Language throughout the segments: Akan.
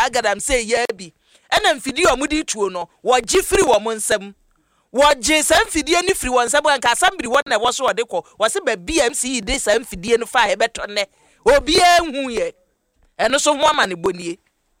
saa gadam say ye bi ena mfidi omudi tuo no wo gifiri wo monsem wo je sam fidie ni firi won sebo anka assembly won na wo so ode ko wo se ba BMC de sam fidie no fa e beto ne obi ehu ye eno so ho ama ne bonie.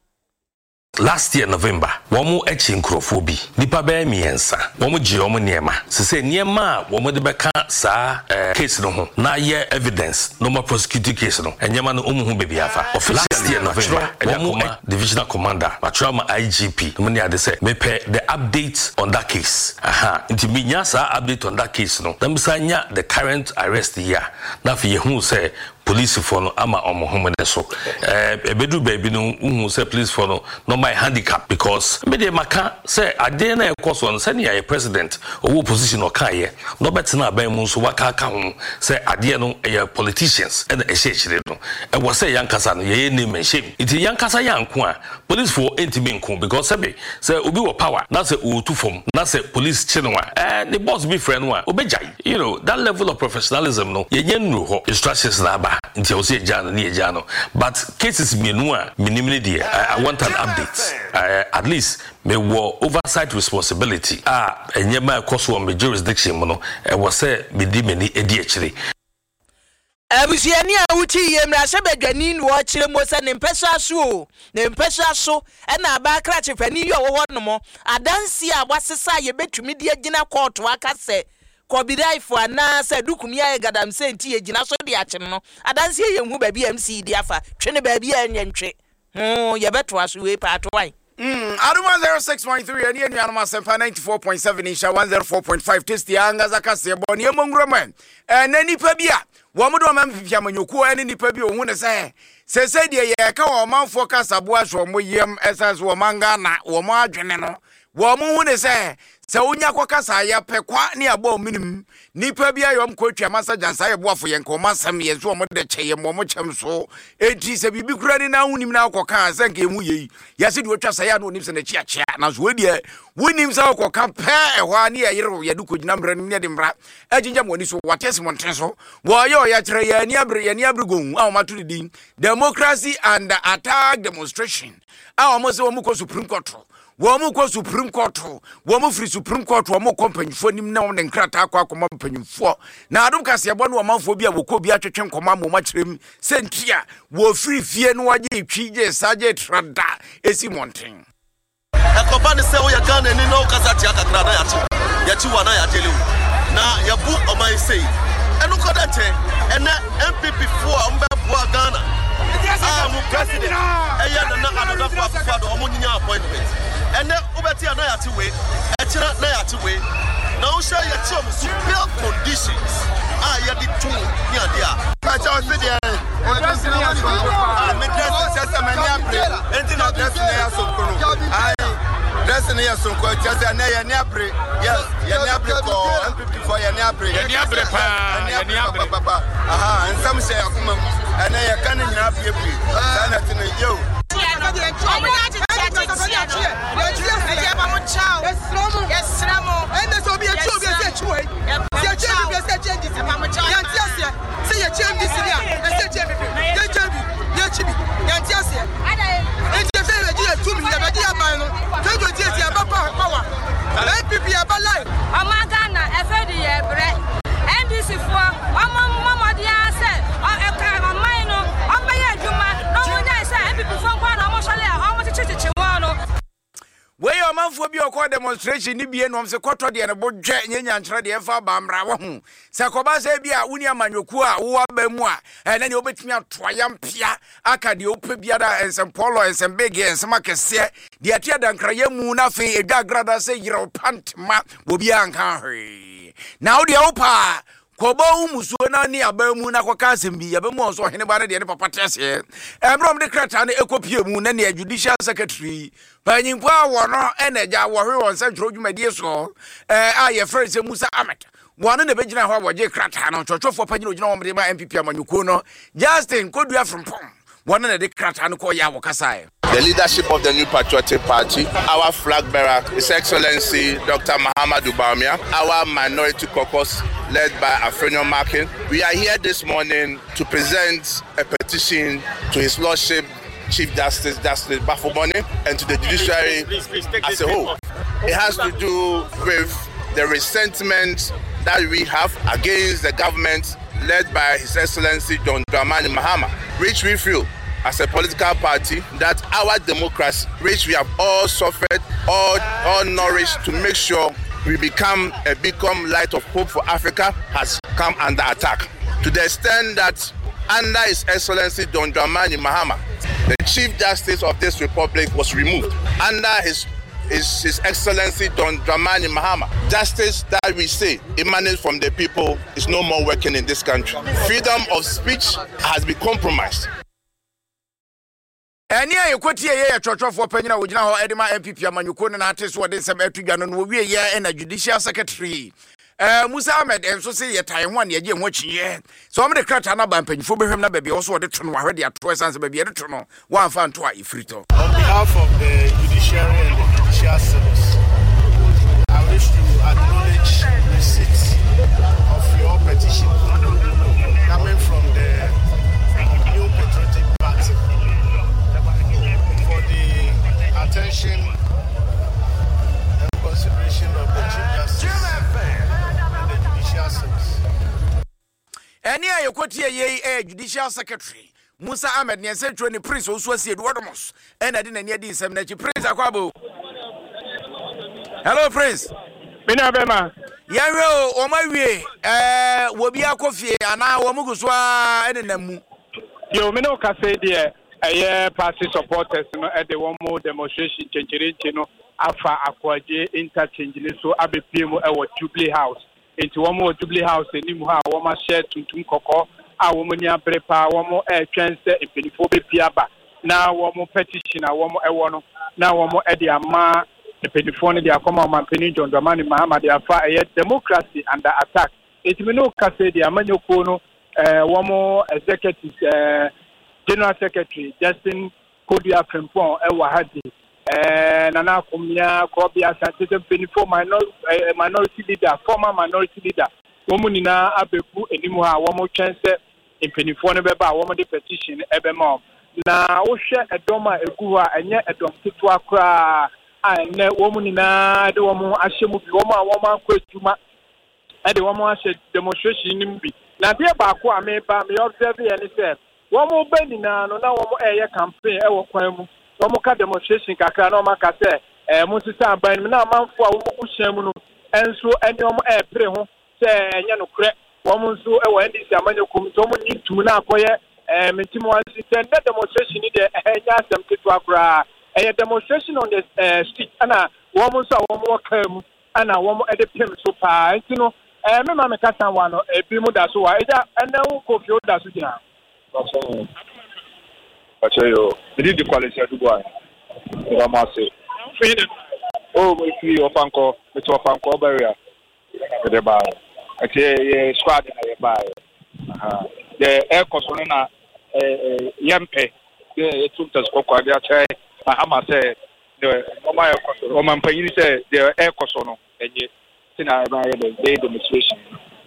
Last year November, womu echi nkrofobi. Nipa be miensa. Womu ji omu niema. Sise niema womu de beka sa case no ho. Na ye evidence no more prosecuting case no. Enyema no omu hu bebi afa. Last year November, womu divisional commander, patrolma IGP. Muni ade say mepe the update on that case. Aha. Inti mi nya sa update on that case no. Na misa nya the current arrest here. Na fi hu say police for no ama omohomede so ebedu baby no hu say police for no my handicap because me dey maka say ade na ekoso no say na president owo position o kan ye no betina ban mu so waka ka ho say ade no politicians and e shechire no e wo say yankasa no ye name and shame it yankasa yanko a police for entime nko because say obi wo power na say o tu fom na say police chinwa the boss be friend wa obejai you know that level of professionalism no ye nyenru ho instructions na ba until say jano ni jano but cases menua minimally there I want an update at least me wo oversight responsibility enyema ekoso on me jurisdiction no e wo say me di mani edi akire abusiani a wuti yemra se badwani no akire mo se ne mpesa so e na ba kra chefani yo wo no mo adansi a wasesa ye betumi di agina court aka se Kobidai for na se dukumia gadam senti ye gina so de ache no adanse ye hu ba BMC di afa twene ba bia anyantwe ye beto aso we part why Aruma 06.3 and yen yanama sempa 94.7 isha 104.5 testi anga zakase boni emongroma nipa bia wo mo do ma mfifia manyoku ene nipa bia ohun ne se de ye ka wo manfo kasabo aso mo yem esas wo manga na wo mo adwene no wo mo hu ne se unya kwa kasa ya pekwa ni abo minim nipa bia yom kwatwa masaja sa ye boafo ye nko masam ye so mo de cheye mo chem so enti se bibi kura ni na hunim na akoka se nke emu ye ya se de otwa sa ya no onim se na chiachia na so we de wonim sa akoka pe ehwa ni ye yero ye du kogina mra ni de mra ajinja mo ni so watese mo nten so wo ye o ya kire ye ni abre gon a o matu di democracy and attack demonstration a o mo se wo ko Supreme Court Womu ko Supreme Court, womu free Supreme Court, womu company for nim na on nkrata akwa akoma mpanyimfo. Na adum kase ebo no manfo bia wo ko bia twetwe nkoma mo makyerem sentia wo free fie no waje twije saje trada esi monten. Ekoba ne se wo ya Ghana ni no kasa ti akakra na ya chi wana ya tele na ya bu oman sei enu ko da che ene MPP fo mbe bo Ghana mu president eya na anoda for do omunya appointment ene ubeti na ya ti we e kira na ya ti we na o share ya ti o super conditions ya di tu ni adia ka cha o se dia o dress ni ya so me dress se mani apre enti na dress ni ya so kono dress ni ya so ko cha se na ya ni apre yes ya ni apre ko MPP for ya ni apre pa aha nsam se akuma ana ya kan ni apre sana tin yo manfo bi okọ demonstration ni bie no se kwoto de ne bodwe nyanya nkyere de efa ba mra wo hu se koba se bia woni amanyoku a wo aba mu a na ne obetumi atoya mpia aka de ope bia da ensempolo ensembege ensemakese de atia dankraya mu na fe edwagrada se yiro pantma wo bia anka hwe na wo de opa koba umusuo na ni abamu na kwaka asembi yabamu onso hene ba na de papa tese emrom de krata na ekopie mu na ne judicial secretary panyimpo awo no eneja wo hwe won se drodwumadie so aye friends Musa Ahmed wonu ne begina ho aboje krata no chochofo panyina ogina wo mde ma MPP amanyuko no Justin Kodua from Pom wonu ne de krata no ko ya wo kasae. The leadership of the New Patriotic Party, our flag bearer, His Excellency Dr. Mahamudu Bawumia, our minority caucus led by Afenyo Makin. We are here this morning to present a petition to His Lordship, Chief Justice Bafomoni, and to the judiciary as a whole. It has to do with the resentment that we have against the government led by His Excellency John Dramani Mahama, which we feel as a political party that our democracy, which we have all suffered, all nourished to make sure we become a beacon light of hope for Africa, has come under attack. To the extent that under His Excellency John Dramani Mahama, the Chief Justice of this Republic was removed. Under His Excellency John Dramani Mahama, justice that we say emanates from the people is no more working in this country. Freedom of speech has been compromised. Any equity a church for Penina Wujina Edema MPP Amanyukun and artists what is some Etugan and we year and a judicial secretary. Musa Ahmed and so say a time 1 year watching ye. So I'm the Kratana Bampen for him baby also the tron already at twice and baby at Trono, 1 fan twice frito. On behalf of the judiciary and the judicial service, I wish to acknowledge the receipt of your petition coming from the New Patriotic Party for the attention and consideration of the Chief Justice and the judicial service. Any equity a judicial secretary. Musa Ahmed ne say tro ni prince also see Eduardomos and I didn't near this seminary prince akwabo. Hello prince. Bina bema. Yanro o ma wie wo bia kofie ana wo muguso a enenamu. Yo me no ka say there party supporters no e de one more demonstration chencherenti no afa akwaje interchange ni so abepie mu e wo Jubilee House. Into one more Jubilee House enimu ha wo ma share tuntum kokko a woman ya prepa woman chance impedifo be piaba na woman petition na woman ewono na woman e de ama impedifo ne de akoma man penin John Dramani Mahama de afa democracy under attack it me no ka say de amanyoko no woman executive general secretary Justin Kodia Frimpong e wa hadi nana komia kobia sante impedifo minority leader former minority leader woman na abeku enimu ha woman chance impedifo ne beba woman de petition ebema na wo hwe edoma egu ha enye edom titu akra a ne woman na de woman ahyemu bi woman akwa adwuma de woman ahye demonstration nim bi na de ba ko ameba me observe ye ne se woman bani na no na woman eye campaign e wo kwan mu woman ka demonstration kakra na woman ka se mo sisa ban na amanfo a woman ko hyemu no enso ene woman pre ho se enye no kre woman so e wo ndisi amanyokum so mo ni tum na akoye mentimo ansi send demonstration ni de enya asem ketu akra demonstration on the street ana woman so woman kam ana woman e de pem so pa ntino me ma me kasa wa no ebi mu da so wa eja ene wo kofi o da so gina Achayo, we did the quality of the boy. Ramase. Oh, we see your fanco, it's your fanco barrier. The bar. I say, squad in the bar. The air consolina, Yampe, the Tuntas Coquadia Chay, Mahama said, the Roman Payne said, the air consono, and yet, the day demonstration.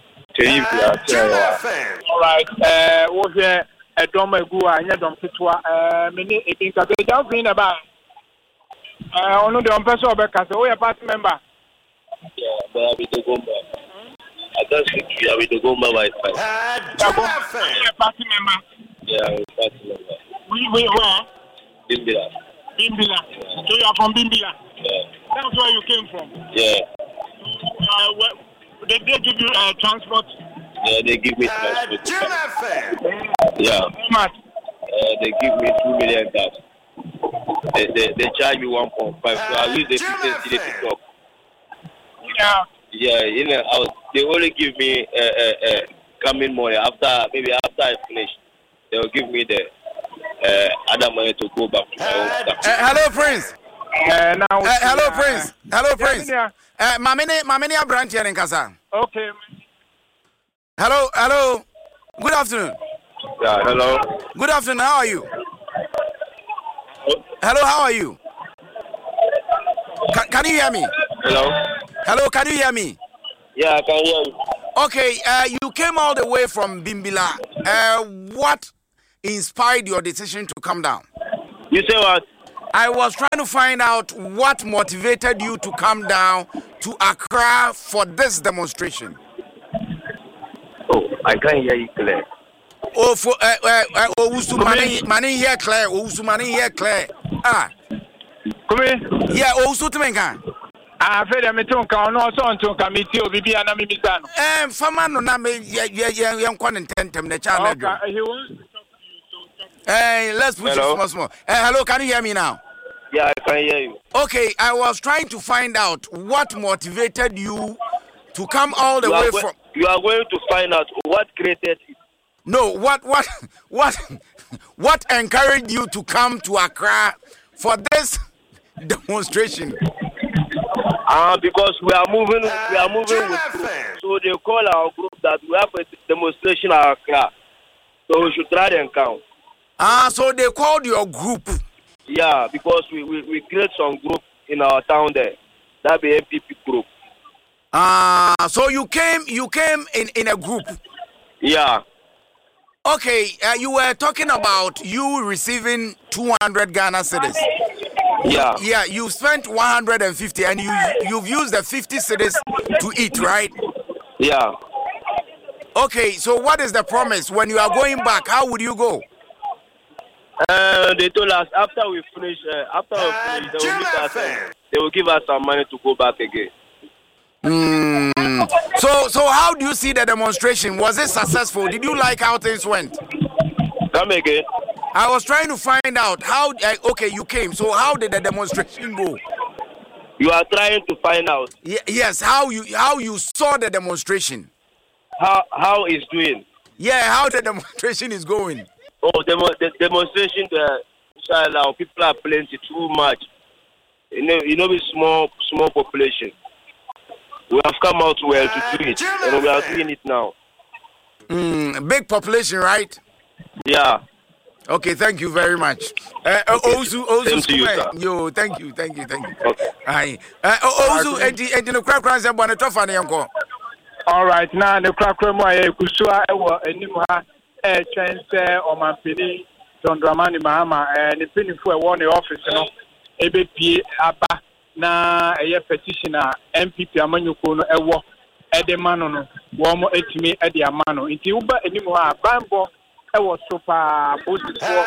All right, was there? Edoma egu anya dom tetwa meni ebinka be down green about onu de onpeso obeka se we party member but we do go I just think you are with the Gomba by party member party member we where Bimbila so you are from Bimbila that's where you came from they give you transport. They give me transport. They give me 2 million cash. They charge me 1.5. So I use the 15 city to talk. In the house. They only give me coming money after I finish. They will give me the other money to go back to my own stuff. Hello, Prince. Hello, Prince. Mamini branch here in Kasa. Okay. Hello. Good afternoon. Yeah, hello. Good afternoon. How are you? Hello, how are you? Can you hear me? Hello, can you hear me? Yeah, I can hear you. Okay, you came all the way from Bimbila. What inspired your decision to come down? You say what? I was trying to find out what motivated you to come down to Accra for this demonstration. Oh, I can't hear you clear. Oh, for money here, Claire. Money here, Claire. Ah, Come here. yeah. Also to make I feel I'm talking on also to committee of Bibi and Mimizano. Fama no na me young contentem the channel. He wants to talk to you. So Hey, let's push it small. Hello, can you hear me now? Yeah, I can hear you. Okay, I was trying to find out what motivated you to come all the way from. You are going to find out what created it. No, what encouraged you to come to Accra for this demonstration? Because we are moving with group. So they call our group that we have a demonstration at Accra. So we should try and count. So they called your group. Yeah, because we create some group in our town there. That be MPP group. So you came in a group. Yeah. Okay, you were talking about you receiving 200 Ghana cedis. Yeah. Yeah, you spent 150 and you've used the 50 cedis to eat, right? Yeah. Okay, so what is the promise? When you are going back, how would you go? They told us after we finish, they will give us some money to go back again. So how do you see the demonstration? Was it successful? Did you like how things went? Come again. I was trying to find out how. Okay, you came. So how did the demonstration go? You are trying to find out. Yes, how you saw the demonstration. How it's doing? Yeah, how the demonstration is going. Oh, the demonstration. Inshallah, people are plenty too much. You know, it's small population. We have come out well to do it, and we are doing it now. Big population, right? Yeah. Okay, thank you very much. Ozu, Same to you, sir. Yo, thank you. Okay. Aye. Ozu, enti no krakra se bwana tofa ne yanko. all right, now the cracker mo aye kusua ewo anim ha twense omanpeni John Dramani Mahama ne penifo ewo ne office no ebepie aba na eye petition a MPP amanyuko no ewo edemano no wo mo etimi ede amano nti uba anim ha bambo ewo sopa bosifo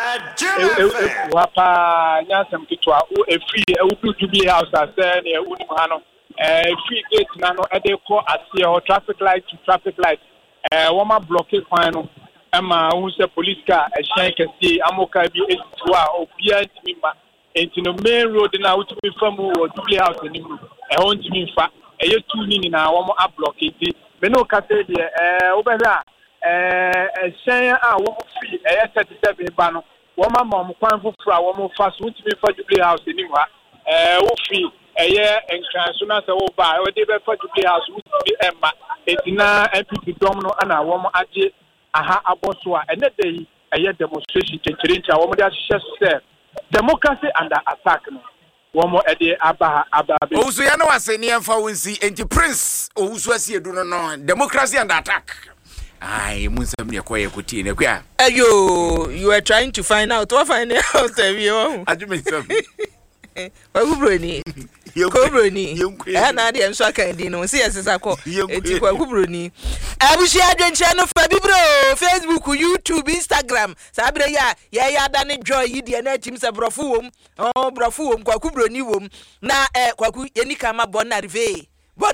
wapa nyasam kitwa efri ewudu Jubilee House ase ne ewunim ha no free gate na no ede ko asie o traffic light to traffic light woma block kwan no ema hu se police car ehyan kesi amoka bi esitu a obia ntimi ma enti no main road na utumi famu o Jubilee House ni mu ho ntimi mfa eye tu ni na womo a block enti me no ka se de obehwa ehyan a womo free 37 ba no woma ma mo kwan foforo a womo fa so ntimi fa Jubilee House ni mu ha wo free enkanso na se wo ba o de be fa Jubilee House ntimi emma etina MPP dom no ana womo age aha aboso a ene dey demonstration kenkirincha womo de ahye democracy under attack no womo ede aba Ozu ya no wase ne emfa wonsi enti prince Ozu asi edu no democracy under attack. Ai munsam ne koye kuti ne kwa ayo you are trying to find out what find out you adumensam Kwakubroni Kwakubroni na de enso aka di no se yesesa ko enti Kwakubroni abushi adwenche no fa bibro Facebook YouTube Instagram sabre ya da ne joy yi de na achim se brofo wom Kwakubroni wom na kwaku enika ma bonarive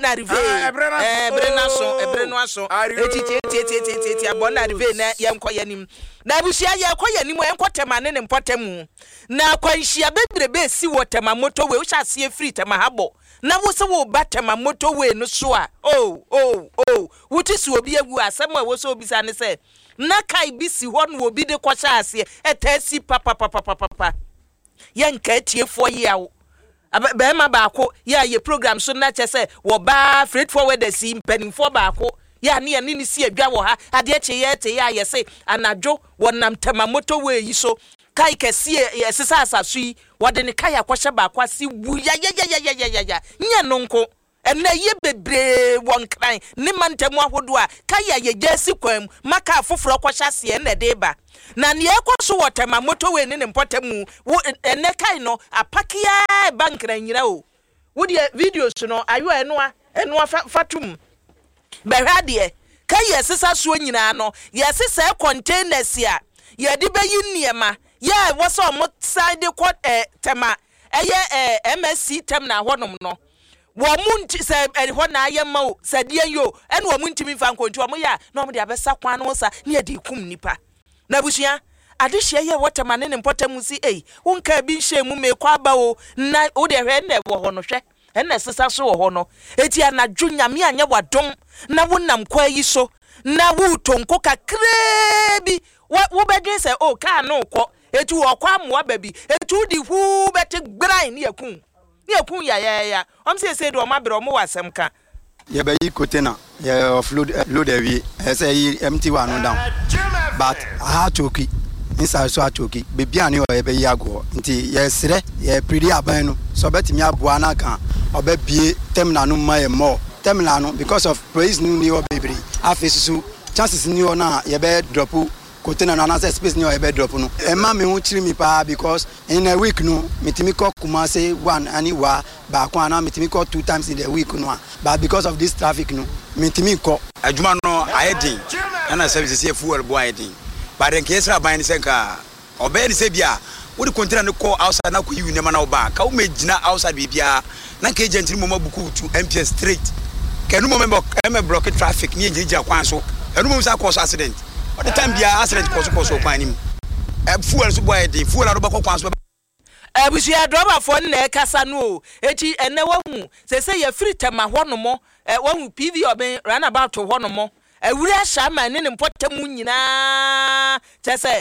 ebreno aso eti bonarive na yenko yanim na abushia yenko yanim yenko temane ne mpotemu na kwanhia bebrebe si wotema motorway uhyase free tema habo na wo se wo batema motorway no so a wuti si obi agu asem a wo so obi sa ne se na kai bi si ho no obi de kwahya ase etasi papa yenka tiefo yawo abema baako ya ye program so na chese wo ba freight forward si mpanimfo baako ya ne ni si adwa wo ha ade che ye te ya yese anadwo wonam tema motorway yi so kai kese sisa asasu yi wode ne kai akwahye baako asi wu ya nya nonko and na ye bebre won kran ne mantemu ahodo a kaya ye jesi kwam maka afoforo kwahase e na deba na ne ekoso wotema motowe ne mpotemu ene kai no apakia bank na nyira o wo de videos no ayo enoa fatum berade kaya sesa so nyina no yesesa containers ya ye de bayi niema ya woso mo side ko tema MSC tem na honom no wo munti se ho na ayema o sadie yo ene wo munti mi fa nkontu o mo ya na mo de abesa kwan no sa ne de kum nipa na busua ade hye ye wotema ne mpotamu si wonka bi hye mu me kwa ba o na wo de hwe ne wo ho no hwe ene sesa so wo ho no eti anadwo nyame anya wadom na wonam kwa yi so na wo tonko kakra bi wo bedwe se ka no ko etu okwa moa baby etu di hu beti grind ne yakun ya om say do ma bere mo wasem ka ye be yi container ye offload load heavy say yi empty one no down but I to keep inside so atoki baby ani o ye be yago nti ye sere ye pretty aban no so betimi aboa na kan obabie terminal no ma ye more terminal no because of praise no ni o baby afesusu chances ni o na ye be drop container na say space ni o be drop no e ma me hu chiri mi pa because in a week no metimi ko Kumasi one ani wa ba kwa na metimi ko 2 times in the week no but because of this traffic no metimi ko adwuma no ayedin na services here fuel boy ayedin but in case ban senka obey say bia wo the container no call outside na ko yi nema na oba ka wo megina outside bibia na ka agent ni mo mabuku to MPS straight kanu mo member block traffic ni enjija kwan so enu mo sa cause accident all the time bia accident cause kwan ni fuel so boy dey fuel aro ba kwan so abusia driver for na kasa no eti ene wahu se ye free tema honomo wahu PV oben run about honomo awuri ahya man ne mpotamu nyina chese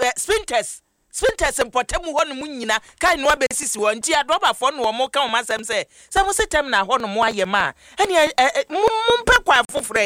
sprinters mpotamu honomu nyina kai no abesisi wonti driver for no mo ka o masem se mo setem na honomo ayema ene mumpe kwa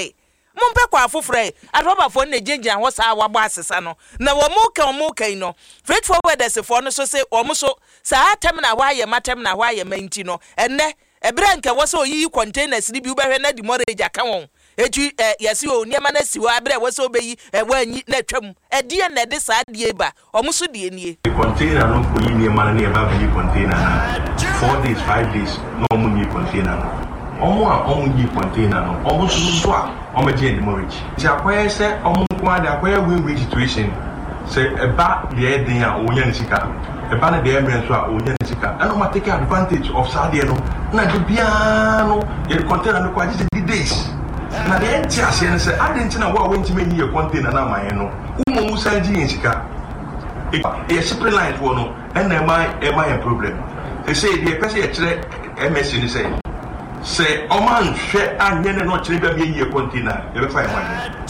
afofre adroba for na jenja ho sa wabo asesa no na wo mo kai no freight forwarders for no so se wo mo so sa atem na wa ye matem na wa ye manti no enne ebere nke wo so yi containers ni bi ubehwe na di morage aka won etu yesi o niema na siwo abere wo so beyi wanyi na twam edie na de sa de ba wo mo so de nie container no ko yi niema na e ba bi container na 4 days 5 days no mo ni container no omo yi container no omo so a omo je di morage ti akoye se omo kwa de akoye win situation se eba de edin a onya nsika eba na de emre so a onya nsika and o take advantage of sadie no na de bia no e container no kwa just days na de enti ase ne se adenti na wo wenti me yi container na amaye no umo sanji nsika e supply line for no and na my problem they say the person e kire MSC ni say oman hwe anyene no kire bia ye container e be fa e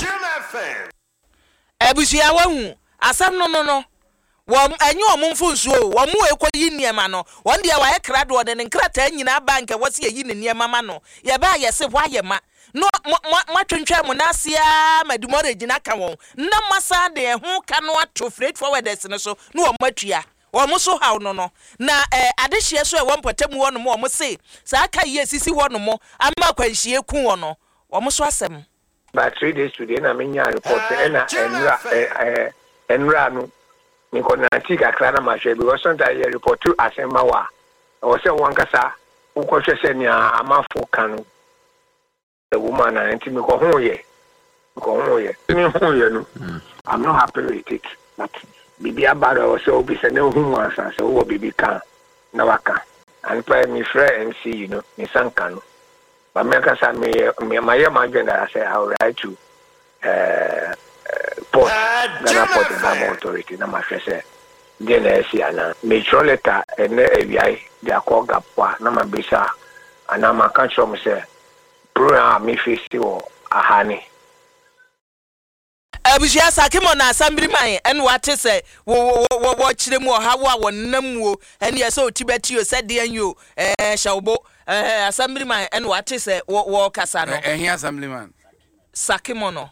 abusia wahu asam no wom anyi omumfu nsuo wom ekoyi niema no won dia wa ekra do de nkrata nyina bank wose yi ne niema ma no ye ba ye se hwa ye ma no matwentwa mu nasia madumore gina ka won na masa de ho ka no ato freight forwarders no so no wom atua wom so haw no na adehye so e won potamu won mo wom se sa aka ye sisi won mo ama kwanhie ku won no wom so asem but 3 days today na menya report enra no niko na tika krana mashe because sometimes you report to asema wa o se wankasa uko hwese ni amafo kanu the woman and me ko hoye ni hoye no I'm not happy with it but bibi abaro o se obi se ne hu ansa se wo bibi kan na waka and pray me friend MC you know ni sanka no but me kasa me my agenda say I will write to port Ghana Port and Authority na mafese DNS ana metro letter ene ABI dia call gapwa na mabisa ana makancho mo se pro me face wo ahani abusia sakimo na assembly man en wate se wo chire mu hawo a wonnam wo en ye se otibeti o se de anyo shawbo assembly man en wate se wo kasa no assembly man sakimo no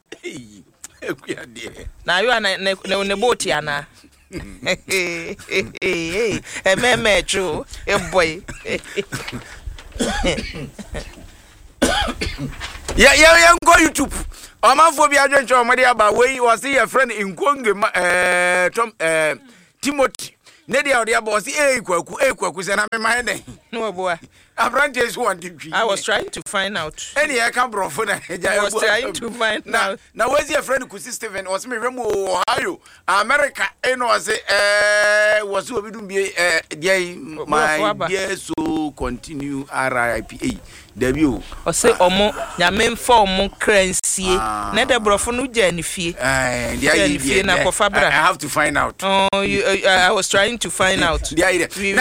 na yo na boti ana meme chu boy Yeah, go YouTube. Amafo bi adwenche omode aba we was your friend in Konge Timothy. Nedi odi aba was kwaku se na me man den. No boy. Abrantes want to. I was trying to find out. Any I can brofo na. I was trying to find out. Now where's your friend Kusi Steven was me remo Ohio America was obi dum be my dear so continue RIPA debut o say omo nyame mfa omo kransie na de brofo no gya ni fie I have to find out. I was trying to find out. Na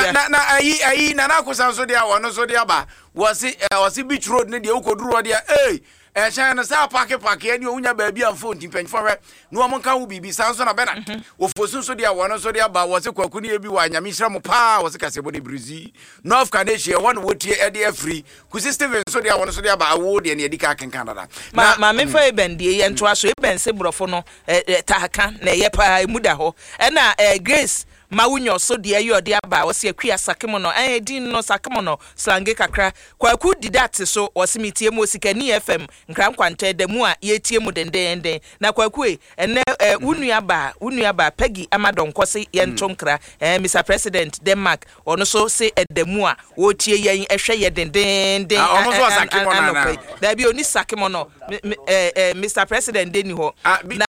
kosan so dia wono so dia ba was beach road ne dia ukoduru dia China sa park any unya baby and phone timpen for no one can be sounds on a banner. Ofosun so dia one so dia ba was a kwakuni ebi wa nyamisra mo pa was a kasebody brizi. North Canada one would here free. Kusi Steven so dia one so dia ba wood and Yedika can Canada. Ma me fa ben die and to aso ben se brofo no tahaka na yepa muda ho. Na Grace Mawunyo so de you de aba wo se akua sakemono din no sakemono slange kakra kwaku di that so wo se metie mo sikani FM nkran kwante da mu a yetie mu dendenden na kwaku ene unua ba Peggy Amadonko se yentonkra Mr President Denmark ono so se edamu a wo tie yen ehwe ye dendenden ono so sakemono na da bi oni sakemono Mr President deni ho na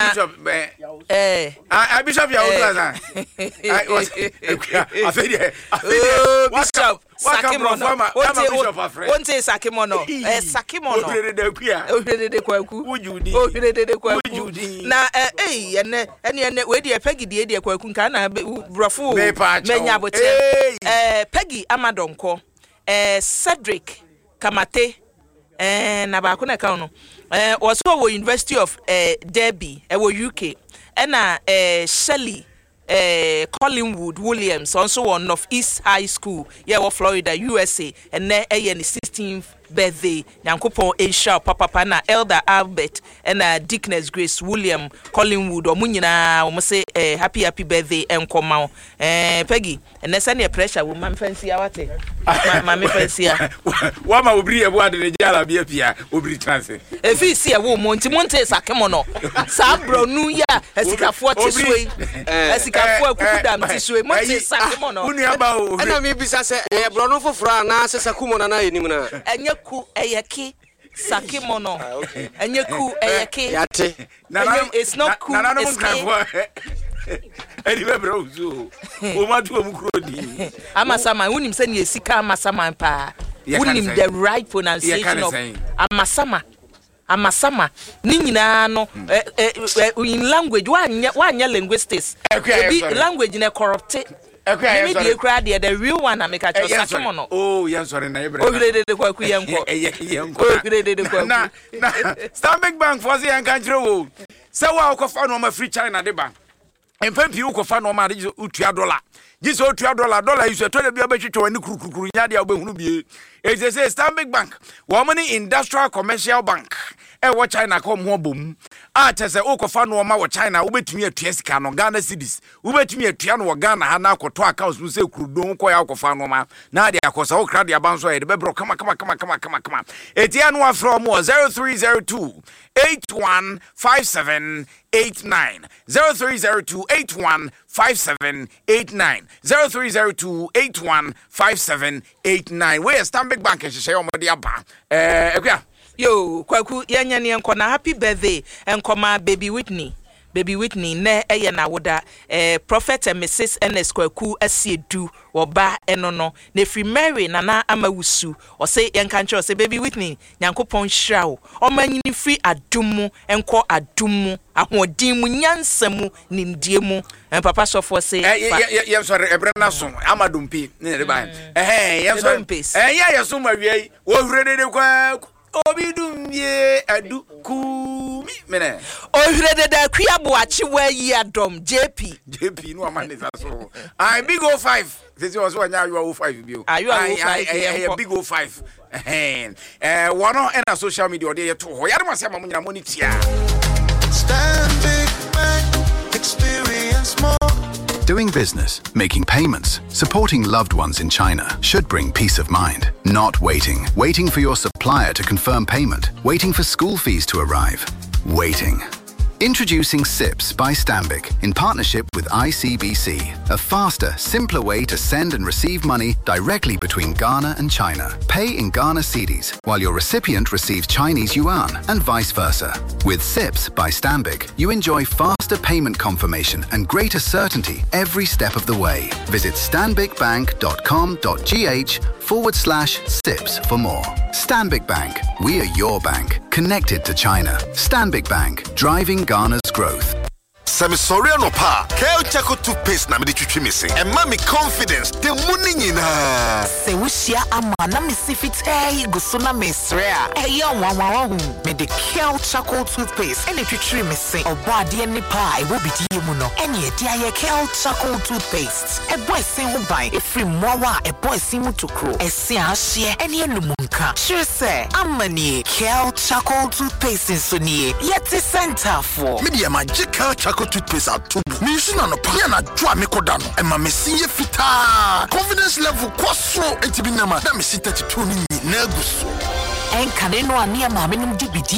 Bishop ya oduaza Bishop Sakemono. Won't say Sakemono. Sakemono. Ohrede kwaku. Ohrede kwaku. Na ene we dey Peggy dey kwaku nka na brofo menya bote. Peggy Amadonko. Cedric Kamate. Na ba ko na ka no. Was go University of Derby, UK. Na Shelley Collingwood Williams also one of East High School, Florida, USA, and then a 16th birthday. Yankopon Asia Papa na Elder Albert and Dickness Grace William Collingwood or Munina say happy birthday and come out. Peggy, and that's any pressure with my fancy awate. Mammy fancy. Wama ubri a word in the jala be pia, ubri transit. If you see a woman, Monte Sakemono, Sabro Nuya, Esika 40 sway, Esika 4 Kudam Tisway, Monte Sakemono. And I may be say a brono for Frana, Sakumona, and ku eyeki Sakemono and ku eyeki it's not cool anyway bro so o ma tu omukrodi amasama unim se ne sika amasama pa unim the right pronunciation of amasama ni nyina no in language wanya linguistics language na corrupted. Okay, the real one I make a Sakemono. Oh, yes, sorry, neighbor. Stanbic Bank for the Ancantro. So, I'll confirm on my free China deba. And Pempi, you confirm on my $2. This $2 is a $20 to any Kuruyadia Bunubi. It is a Stanbic Bank, Woman Industrial Commercial Bank. What China come home boom. As a Okofano or China, who bet me a Tiescan on Ghana cities, who bet me a Tiano or Ghana, Hanako, to accounts who say, Kudon, Koyakofano, Nadia, Cosa, Cradi, Abanso, the Bebro, come on. Etiano from 0302 815789 0302 815789 0302 815789. Where Stanbic Bank is say on Madiaba. Yo, kwaku yanya ni enko na happy birthday enko ma baby Whitney ne na woda Prophet and Mrs. Ernest kwaku asiedu oba enono na free Mary nana amawusu o say yankanche say baby Whitney nyankopon hira o manyini free adumu enko adumu ahodin mu nyansamu nimdie mu papa sofo say yeah sorry ebrena so amadumpi ne ba yeah sorry yeah so mawie wo hurede kwaku Obidum ye adu kumi mene. Ohirede da kuabo achi wa yi adom JP no amane so. I big 05. This was when you are 05 bio. Are you 05? Big 05. One on social media dey to ho. Yare masema munya money tia. Stand big man, experience more. Doing business, making payments, supporting loved ones in China should bring peace of mind. Not waiting. Waiting for your supplier to confirm payment. Waiting for school fees to arrive. Waiting. Introducing SIPS by Stanbic in partnership with ICBC, a faster, simpler way to send and receive money directly between Ghana and China. Pay in Ghana cedis while your recipient receives Chinese yuan and vice versa. With SIPS by Stanbic, you enjoy faster payment confirmation and greater certainty every step of the way. Visit stanbicbank.com.gh/SIPS for more. Stanbic Bank, we are your bank, connected to China. Stanbic Bank, driving Ghana's growth. Sami sorry no pa. Kel Chaco toothpaste na me di twitwi me say. And mommy confidence, the money nyina. Se wushia ama na me sifit gusuna mesrea. Wawa me the Kel Chaco toothpaste. And twitwi me say obade ni pa e wo bidi mu no. Enye dia ye Kel Chaco toothpaste. E boy say wo buy e free mowa e boy say mu to grow. E se ahye ene numunka. Sure say amani Kel Chaco toothpaste so nie. Yet center for. Media magical Chaco toothpaste atubu. Me use na no pa na dwa me koda no. E ma me sinye fita. Confidence level kwaso entibi na ma. Na me sit 32 ni na guso. En kane no ani ma me num di bidi